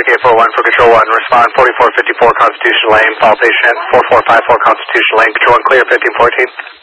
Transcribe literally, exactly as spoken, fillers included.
Medicaid four one for Control one. Respond forty-four fifty-four Constitution Lane. Follow patient four four five four Constitution Lane. Control one clear fifteen fourteen.